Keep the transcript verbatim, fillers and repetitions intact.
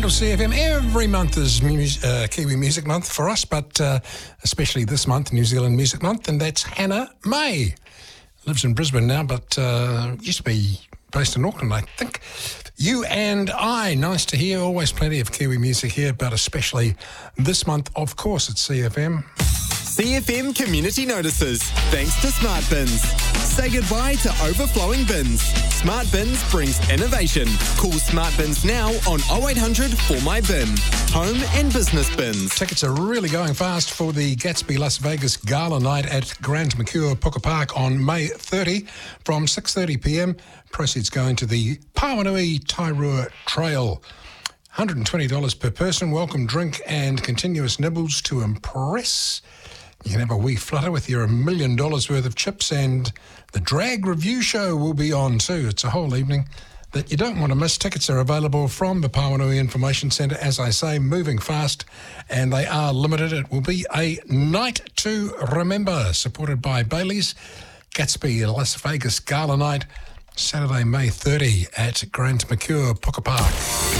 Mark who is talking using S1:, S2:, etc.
S1: Randall C F M. Every month is mus- uh, Kiwi Music Month for us, but uh, especially this month, New Zealand Music Month, and that's Hannah May. Lives in Brisbane now, but uh, used to be based in Auckland, I think. You and I, nice to hear. Always plenty of Kiwi music here, but especially this month, of course, at C F M.
S2: C F M Community Notices, thanks to Smart Bins. Say goodbye to overflowing bins. Smart Bins brings innovation. Call Smart Bins now on oh eight hundred for my bin. Home and business bins.
S1: Tickets are really going fast for the Gatsby Las Vegas Gala Night at Grand Mercure Puka Park on May thirtieth from six thirty p m. Proceeds going to the Pawanui Tairua Trail. one hundred twenty dollars per person, welcome drink and continuous nibbles to impress. You can have a wee flutter with your million dollars worth of chips, and the drag review show will be on too. It's a whole evening that you don't want to miss. Tickets are available from the Pawanui Information Centre, as I say, moving fast, and they are limited. It will be a night to remember, supported by Bailey's. Gatsby Las Vegas Gala Night, Saturday, May thirtieth at Grand Mercure Puka Park.